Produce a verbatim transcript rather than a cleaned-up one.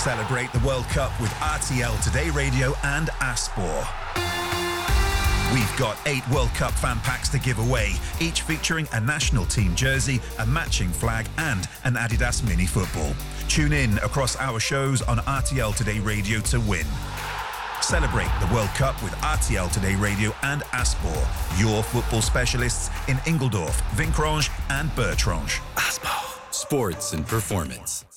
Celebrate the World Cup with R T L Today Radio and Aspor. We've got eight World Cup fan packs to give away, each featuring a national team jersey, a matching flag and an Adidas mini football. Tune in across our shows on R T L Today Radio to win. Celebrate the World Cup with R T L Today Radio and Aspor, your football specialists in Ingeldorf, Vincrange and Bertrange. Aspor. Sports and performance.